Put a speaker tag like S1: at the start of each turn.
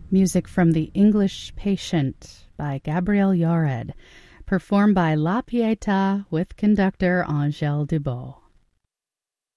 S1: Music from The English Patient by Gabriel Yared, performed by La Pietà with conductor Angèle Dubos.